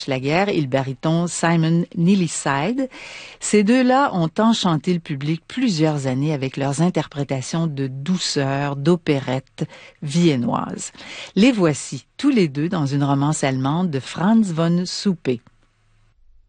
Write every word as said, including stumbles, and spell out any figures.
Schlager et le baryton Simon Neilyside. Ces deux-là ont enchanté le public plusieurs années avec leurs interprétations de douceur, d'opérette viennoise. Les voici tous les deux dans une romance allemande de Franz von Suppe.